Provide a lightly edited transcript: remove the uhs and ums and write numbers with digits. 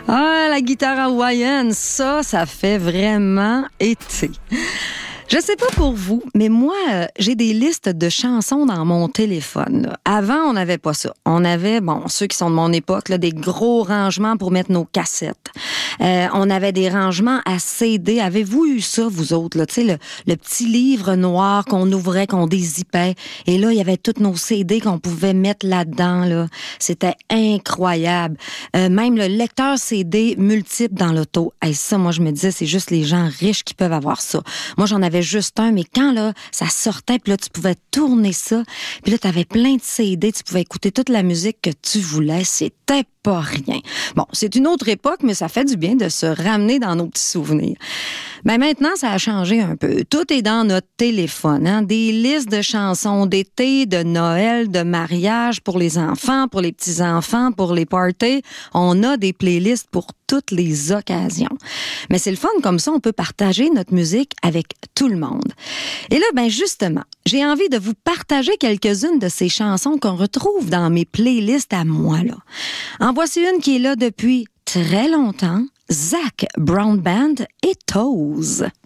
Ah, la guitare hawaïenne, ça fait vraiment été. Je sais pas pour vous, mais moi, j'ai des listes de chansons dans mon téléphone. Là. Avant, on n'avait pas ça. On avait, ceux qui sont de mon époque, là, des gros rangements pour mettre nos cassettes. On avait des rangements à CD. Avez-vous eu ça, vous autres? Là? Tu sais, le petit livre noir qu'on ouvrait, qu'on dézippait. Et là, il y avait tous nos CD qu'on pouvait mettre là-dedans. Là. C'était incroyable. Même le lecteur CD multiple dans l'auto. Hey, ça, moi, je me disais, c'est juste les gens riches qui peuvent avoir ça. Moi, j'en avais juste un, mais quand là, ça sortait, puis là, tu pouvais tourner ça, puis là, t'avais plein de CD, tu pouvais écouter toute la musique que tu voulais, c'était pas rien. Bon, c'est une autre époque, mais ça fait du bien de se ramener dans nos petits souvenirs. Ben maintenant, ça a changé un peu. Tout est dans notre téléphone, hein? Des listes de chansons d'été, de Noël, de mariage pour les enfants, pour les petits-enfants, pour les parties. On a des playlists pour toutes les occasions. Mais c'est le fun, comme ça, on peut partager notre musique avec tout le monde. Et là, ben justement, j'ai envie de vous partager quelques-unes de ces chansons qu'on retrouve dans mes playlists à moi, là. En voici une qui est là depuis très longtemps, Zac Brown Band et Toes.